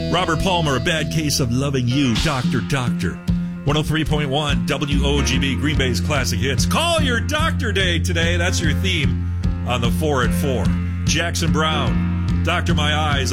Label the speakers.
Speaker 1: Robert Palmer, A Bad Case of Loving You, Doctor. 103.1 WOGB, Green Bay's Classic Hits. Call your doctor day today. That's your theme on the 4 at 4. Jackson Brown, Doctor My Eyes.